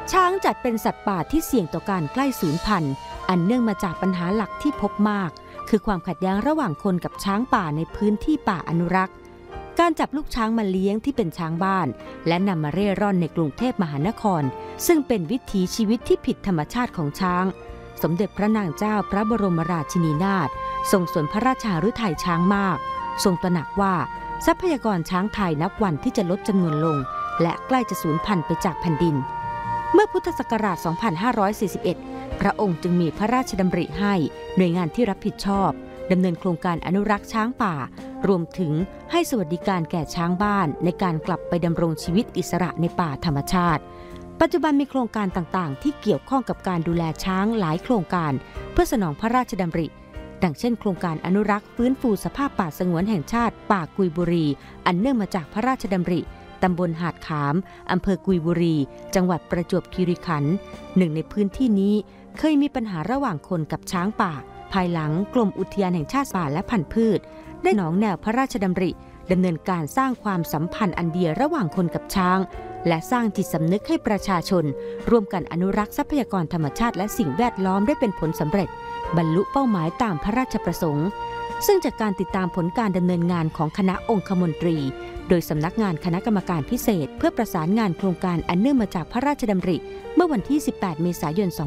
ช้างจัดเป็นสัตว์ป่าที่เสี่ยงต่อการใกล้สูญพันธุ์อันเนื่องมาจากปัญหาหลักที่พบมากคือความขัดแย้งระหว่างคนกับช้างป่าในพื้นที่ป่าอนุรักษ์การจับลูกช้างมาเลี้ยงที่เป็นช้างบ้านและนำมาเร่ร่อนในกรุงเทพมหานครซึ่งเป็นวิถีชีวิตที่ผิดธรรมชาติของช้างสมเด็จพระนางเจ้าพระบรมราชินีนาถทรงสนพระราชาฤทัยช้างมากทรงตระหนักว่าทรัพยากรช้างไทยนับวันที่จะลดจำนวนลงและใกล้จะสูญพันธุ์ไปจากแผ่นดินเมื่อพุทธศักราช 2541 พระองค์จึงมีพระราชดำริให้หน่วยงานที่รับผิดชอบดำเนินโครงการอนุรักษ์ช้างป่ารวมถึงให้สวัสดิการแก่ช้างบ้านในการกลับไปดำรงชีวิตอิสระในป่าธรรมชาติปัจจุบันมีโครงการต่างๆที่เกี่ยวข้องกับการดูแลช้างหลายโครงการเพื่อสนองพระราชดำริดังเช่นโครงการอนุรักษ์ฟื้นฟูสภาพป่าสงวนแห่งชาติป่ากุยบุรีอันเนื่องมาจากพระราชดำริตำบลหาดขามอำเภอกุยบุรีจังหวัดประจวบคีรีขันธ์หนึ่งในพื้นที่นี้เคยมีปัญหาระหว่างคนกับช้างป่าภายหลังกรมอุทยานแห่งชาติป่าและพันธุ์พืชได้หนองแนวพระราชดำริดำเนินการสร้างความสัมพันธ์อันเดียวระหว่างคนกับช้างและสร้างจิตสำนึกให้ประชาชนร่วมกันอนุรักษ์ทรัพยากรธรรมชาติและสิ่งแวดล้อมได้เป็นผลสำเร็จบรรลุเป้าหมายตามพระราชประสงค์ซึ่งจากการติดตามผลการดำเนินงานของคณะองคมนตรีโดยสำนักงานคณะกรรมการพิเศษเพื่อประสานงานโครงการอันเนื่องมาจากพระราชดำริเมื่อวันที่ 18 เมษายน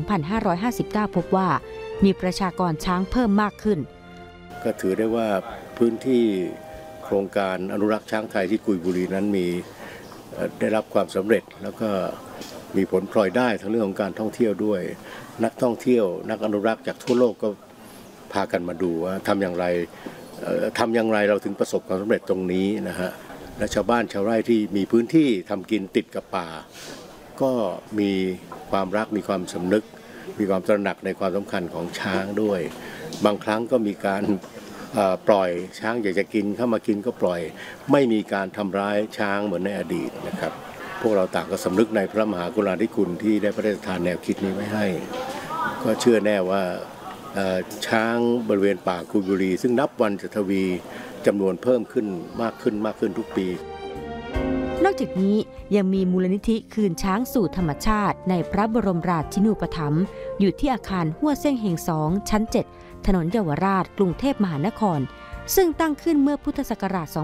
2559 พบว่ามีประชากรช้างเพิ่มมากขึ้นก็ถือได้ว่าพื้นที่โครงการอนุรักษ์ช้างไทยที่กุยบุรีนั้นได้รับความสำเร็จแล้วก็มีผลพลอยได้ทั้งเรื่องของการท่องเที่ยวด้วยนักท่องเที่ยวนักอนุรักษ์จากทั่วโลกก็พากันมาดูว่าทำอย่างไรเราถึงประสบความสำเร็จตรงนี้นะฮะและชาวบ้านชาวไร่ที่มีพื้นที่ทำกินติดกับป่าก็มีความรักมีความสำนึกมีความตระหนักในความสำคัญของช้างด้วยบางครั้งก็มีการปล่อยช้างอยากจะกินเข้ามากินก็ปล่อยไม่มีการทำร้ายช้างเหมือนในอดีตนะครับพวกเราต่างก็สำนึกในพระมหากรุณาธิคุณที่ได้พระราชทานแนวคิดนี้ไว้ให้ก็เชื่อแน่ว่าช้างบริเวณป่ากุยบุรีซึ่งนับวันจะทวีจำนวนเพิ่มขึ้นมากขึ้นทุกปีนอกจากนี้ยังมีมูลนิธิคืนช้างสู่ธรรมชาติในพระบรมราชินูปถัมภ์อยู่ที่อาคารหัวเส้งเฮง2ชั้น7ถนนเยาวราชกรุงเทพมหานครซึ่งตั้งขึ้นเมื่อพุทธศักราช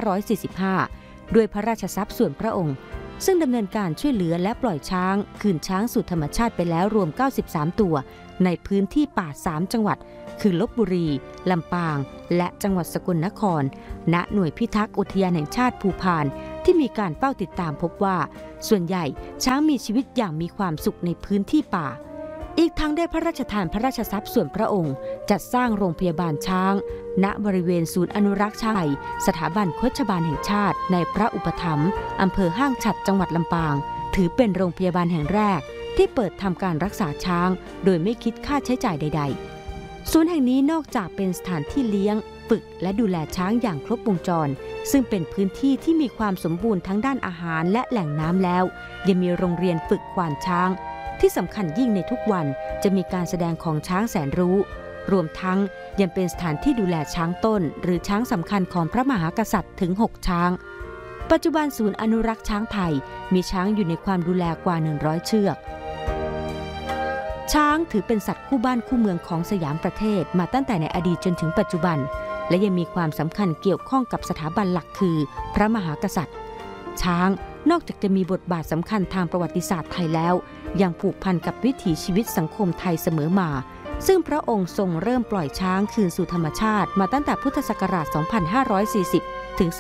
2545 ด้วยพระราชทรัพย์ส่วนพระองค์ซึ่งดำเนินการช่วยเหลือและปล่อยช้างคืนช้างสู่ธรรมชาติไปแล้วรวม93ตัวในพื้นที่ป่า3จังหวัดคือลพบุรีลำปางและจังหวัดสกลนครณหน่วยพิทักษ์อุทยานแห่งชาติภูพานที่มีการเฝ้าติดตามพบว่าส่วนใหญ่ช้างมีชีวิตอย่างมีความสุขในพื้นที่ป่าอีกทั้งได้พระราชทานพระราชทรัพย์ส่วนพระองค์จัดสร้างโรงพยาบาลช้างณบริเวณศูนย์อนุรักษ์ช้างสถาบันโฆษบาลแห่งชาติในพระอุปถัมภ์อำเภอห้างฉัตรจังหวัดลำปางถือเป็นโรงพยาบาลแห่งแรกที่เปิดทำการรักษาช้างโดยไม่คิดค่าใช้จ่ายใดๆศูนย์แห่งนี้นอกจากเป็นสถานที่เลี้ยงฝึกและดูแลช้างอย่างครบวงจรซึ่งเป็นพื้นที่ที่มีความสมบูรณ์ทั้งด้านอาหารและแหล่งน้ำแล้วยังมีโรงเรียนฝึกควานช้างที่สำคัญยิ่งในทุกวันจะมีการแสดงของช้างแสนรู้รวมทั้งยังเป็นสถานที่ดูแลช้างต้นหรือช้างสำคัญของพระมหากษัตริย์ถึง6ช้างปัจจุบันศูนย์อนุรักษ์ช้างไทยมีช้างอยู่ในความดูแลกว่า100เชือกช้างถือเป็นสัตว์คู่บ้านคู่เมืองของสยามประเทศมาตั้งแต่ในอดีตจนถึงปัจจุบันและยังมีความสำคัญเกี่ยวข้องกับสถาบันหลักคือพระมหากษัตริย์ช้างนอกจากจะมีบทบาทสำคัญทางประวัติศาสตร์ไทยแล้วยังผูกพันกับวิถีชีวิตสังคมไทยเสมอมาซึ่งพระองค์ทรงเริ่มปล่อยช้างคืนสู่ธรรมชาติมาตั้งแต่พุทธศักราช 2540 ถึง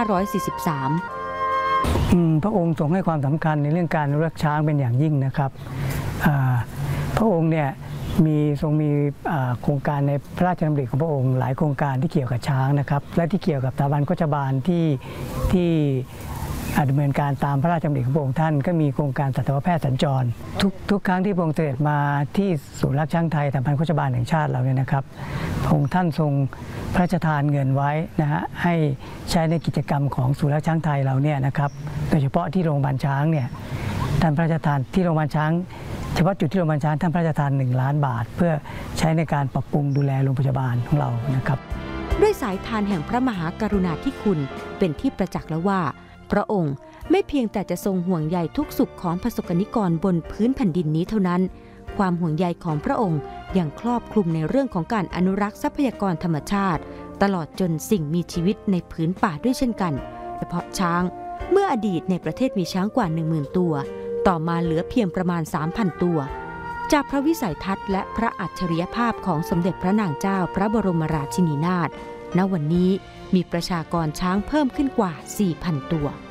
2543 พระองค์ทรงให้ความสำคัญในเรื่องการอนุรักษ์ช้างเป็นอย่างยิ่งนะครับพระองค์เนี่ยทรงมีโครงการในพระราชดำริของพระองค์หลายโครงการที่เกี่ยวกับช้างนะครับและที่เกี่ยวกับสถาบันโฆษบาลที่ดำเนินการตามพระราชดำริของพระองค์ท่านก็มีโครงการสัตวแพทย์สัญจรทุกครั้งที่พระองค์เสด็จมาที่ศูนย์รักช้างไทยสถาบันโฆษบาลแห่งชาติเราเนี่ยนะครับพระองค์ท่านทรงพระราชทานเงินไว้นะฮะให้ใช้ในกิจกรรมของศูนย์รักช้างไทยเราเนี่ยนะครับโดยเฉพาะที่โรงพยาบาลช้างเนี่ยท่านพระราชทานที่โรงพยาบาลช้างเฉพาะจุดที่โรงพยาบาลช้างท่านพระราชทาน1 ล้านบาทเพื่อใช้ในการปรับปรุงดูแลโรงพยาบาลของเรานะครับด้วยสายทานแห่งพระมหากรุณาธิคุณเป็นที่ประจักษ์แล้วว่าพระองค์ไม่เพียงแต่จะทรงห่วงใยทุกสุขของประสบกนิกรบนพื้นแผ่นดินนี้เท่านั้นความห่วงใยของพระองค์ยังครอบคลุมในเรื่องของการอนุรักษ์ทรัพยากรธรรมชาติตลอดจนสิ่งมีชีวิตในพื้นป่าด้วยเช่นกันเฉพาะช้างเมื่ออดีตในประเทศมีช้างกว่า 10,000 ตัวต่อมาเหลือเพียงประมาณ 3,000 ตัวจากพระวิสัยทัศน์และพระอัจฉริยภาพของสมเด็จพระนางเจ้าพระบรมราชินีนาถณวันนี้มีประชากรช้างเพิ่มขึ้นกว่า 4,000 ตัว